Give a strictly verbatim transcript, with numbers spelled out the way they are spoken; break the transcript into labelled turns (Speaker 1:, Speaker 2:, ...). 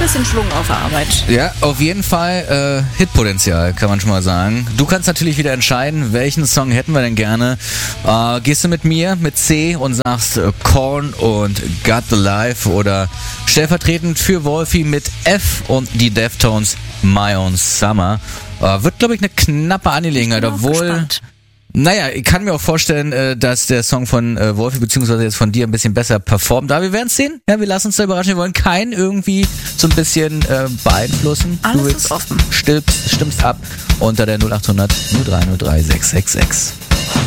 Speaker 1: bisschen Schwung auf der Arbeit.
Speaker 2: Ja, auf jeden Fall äh, Hitpotenzial, kann man schon mal sagen. Du kannst natürlich wieder entscheiden, welchen Song hätten wir denn gerne. Äh, gehst du mit mir, mit C und sagst äh, Korn und Got the Life oder stellvertretend für Wolfi mit F und die Deftones My Own Summer. Äh, wird, glaube ich, eine knappe Angelegenheit,
Speaker 1: Ich bin
Speaker 2: obwohl...
Speaker 1: gespannt.
Speaker 2: Naja, ich kann mir auch vorstellen, äh, dass der Song von äh, Wolfi beziehungsweise jetzt von dir ein bisschen besser performt. Aber wir werden es sehen. Ja, wir lassen uns da überraschen. Wir wollen keinen irgendwie so ein bisschen äh, beeinflussen.
Speaker 1: Alles
Speaker 2: du
Speaker 1: ist offen.
Speaker 2: Stimmst, stimmst ab unter der null acht hundert null drei null drei sechs sechs sechs.